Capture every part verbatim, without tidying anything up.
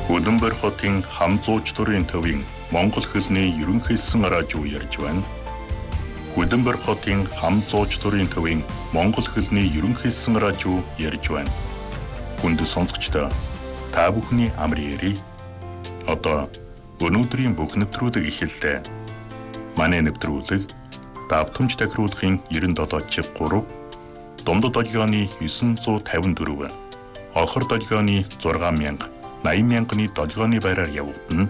Хөдөнбөр хотын хам зуучлалын төвийн Монгол хэлний ерөнхийсэн радио ярьж байна. Хөдөнбөр хотын хам зуучлалын төвийн Монгол хэлний ерөнхийсэн радио ярьж байна. Хүнд сонсогчдоо та бүхний амрын яриг. Одоо өнөөдрийн бүх нэвтрүүлэг эхэллээ. Манай нэвтрүүлэг давтамж тахируулахын девяносто чиг три, дундад долгионы девятьсот пятьдесят четыре, охор долгионы шесть мянга, восемьдесят мянганы долгионы байраар явагдана.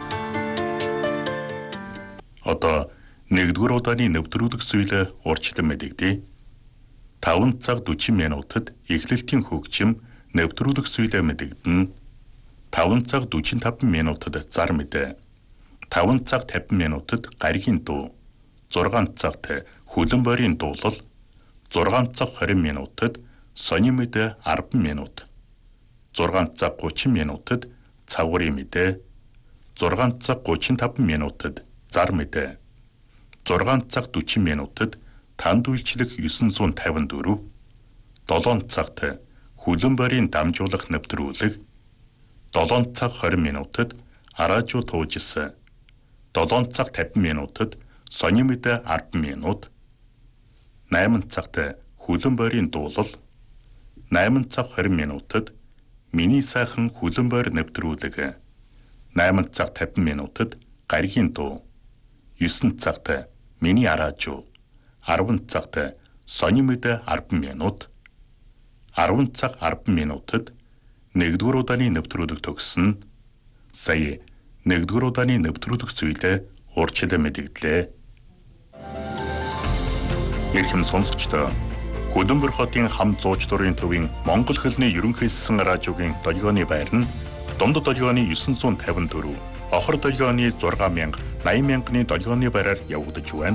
Одоо нэгдүгээр удааны нэвтрүүлэг зүйлээ урьдчилан мэдэгдээ. таван цаг сорок минутад эхлэлтийн хөгжим нэвтрүүлэг зүйлээ мэдэгдэнэ. таван цаг сорок пять минутад зар мэдээ. таван цаг пятьдесят минутад гаригийн дуу. зургаан цагт хөлөн борийн дуулал. зургаан цаг двадцать минутад сони мэдээ десять минут. зургаан цаг тридцать минутад цаврын мэдээ. зургаан цаг тридцать пять минутад зар мэдээ. зургаан цаг сорок минутад танд үйлчлэх девятьсот пятьдесят четыре. долоон цагт хөлөн борийн дамжуулах нэвтрүүлэг. долоон цаг двадцать минутад радио туужсан. долоон цаг пятьдесят минутад сони мэдээ десять минут. восемь цагт хөлөн борийн дуулал. восемь цаг двадцать минутад миний сайхан хөлөн бор нэвтрүүлэг. восемь цаг пятьдесят минутад гаригийн дуу. девять цагт миний радио. десять цагт сони мэдээ десять минут. десять цаг десять минутад нэгдүгээр удааны нэвтрүүлэг төгснө. Сая нэгдүгээр удааны нэвтрүүлэг зүйлээ урьдчилан мэдэгдлээ. Ирхэм сонсогчдоо Хөдөнбөр хотын хам зуучлалын төвийн Монгол хэлний ерөнхийсэн радиогийн долгионы байр нь дундад долгионы девятьсот пятьдесят четыре, охор долгионы шесть мянга, восемьдесят мянганы долгионы байраар явагдаж байна.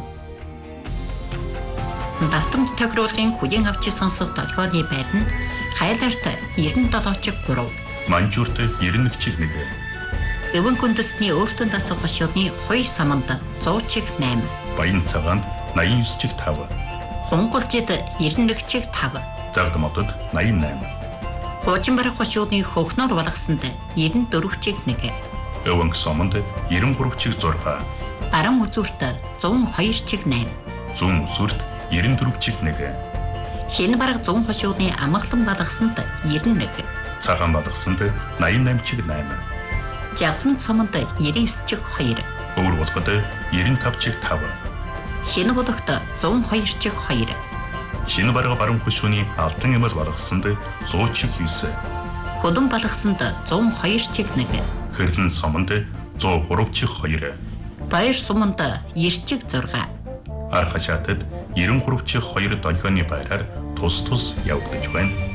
Давтамж тохируулгын хүлээн авч сонсох долгионы байр нь Хайлаарт девяносто чиг три, Манжуурт девяносто один чиг нэг, Өвөн күндэсний өөртөө дасах хошууны хоёр саманд сто чиг восемь, Баян цагаанд восемьдесят девять чиг пять, Хунгалжид девяносто один чиг пять, Загдамодод восемьдесят восемь, Хуужинбарах хошууны хөхнөр болгосонд девяносто четыре чиг нэг, Өвөн сомонд девяносто три чиг шесть, Баран үзүүрт сто два чиг восемь, Зүүн үзүүрт девяносто четыре чиг нэг, Шинэ бараг зүүн хошууны амгалан болгосонд девяносто один, Цагаан болгосонд восемьдесят восемь чиг восемь, Жавхан цомонд девяносто девять чиг two, Өвөр болгод девяносто пять чиг пять, Шинэ болгоход сто два чиг two, Шинэ бараг баруун хошууны алтан эмэл болгосонд сто чиг девять, Хөдөн болгосонд сто два чиг one, Хэрлэн сомонд сто три чиг two, Баяр суманд девяносто чиг six, Ар хашаатад девяносто три чиг two долгионы байраар тус тус явагдаж байна.